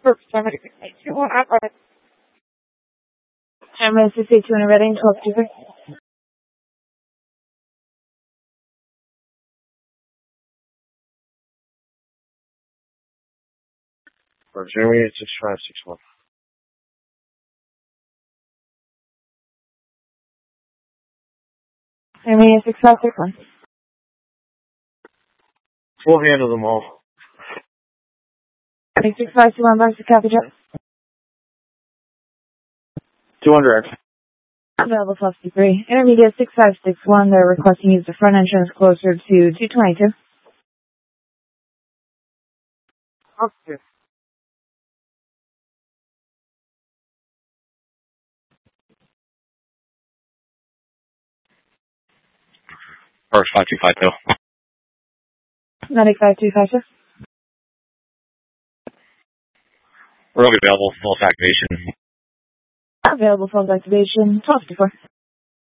Ambulance 682 Reading, 1224. Jeremy 6561. Jeremy 6561. We'll handle them all. 6521, box to copy drop. 200. Available 1253. Intermediate 6561, they're requesting use the front entrance closer to 222. Okay. First 5252. Medic 5252, sir. We're going to be available full activation. Available full activation 1254.